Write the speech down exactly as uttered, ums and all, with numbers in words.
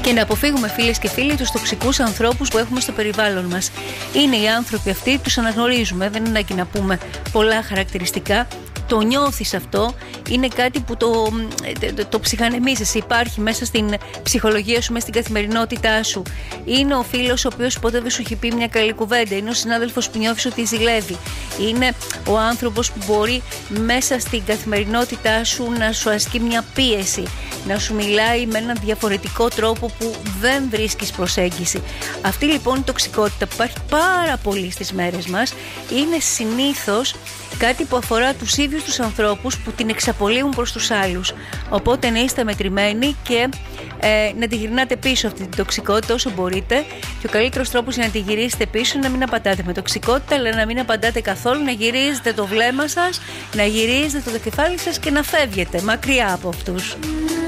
Και να αποφύγουμε, φίλες και φίλοι, τους τοξικούς ανθρώπους που έχουμε στο περιβάλλον μας. Είναι οι άνθρωποι αυτοί, τους αναγνωρίζουμε, δεν είναι ανάγκη να πούμε πολλά χαρακτηριστικά. Το νιώθεις αυτό, είναι κάτι που το, το, το ψυχανεμίζεσαι, υπάρχει μέσα στην ψυχολογία σου, μέσα στην καθημερινότητά σου. Είναι ο φίλος ο οποίος ποτέ δεν σου έχει πει μια καλή κουβέντα, είναι ο συνάδελφος που νιώθεις ότι ζηλεύει, είναι ο άνθρωπος που μπορεί μέσα στην καθημερινότητά σου να σου ασκεί μια πίεση, να σου μιλάει με έναν διαφορετικό τρόπο που δεν βρίσκεις προσέγγιση. Αυτή λοιπόν η τοξικότητα που υπάρχει πάρα πολύ στις μέρες μας είναι συνήθως κάτι που αφορά τους ίδιους τους ανθρώπους που την εξαπολύουν προς τους άλλους. Οπότε να είστε μετρημένοι και ε, να τη γυρνάτε πίσω αυτή την τοξικότητα όσο μπορείτε. Και ο καλύτερος τρόπος για να τη γυρίσετε πίσω είναι να μην απαντάτε με τοξικότητα, αλλά να μην απαντάτε καθόλου, να γυρίζετε το βλέμμα σας, να γυρίζετε το κεφάλι σας και να φεύγετε μακριά από αυτούς.